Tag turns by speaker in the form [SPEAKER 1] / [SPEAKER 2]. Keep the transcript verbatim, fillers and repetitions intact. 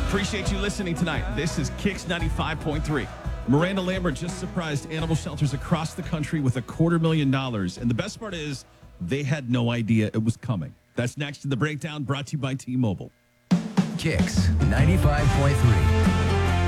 [SPEAKER 1] Appreciate you listening tonight. This is Kicks ninety-five point three. Miranda Lambert just surprised animal shelters across the country with a quarter million dollars. And the best part is they had no idea it was coming. That's next in the breakdown, brought to you by T-Mobile.
[SPEAKER 2] Kicks ninety-five point three.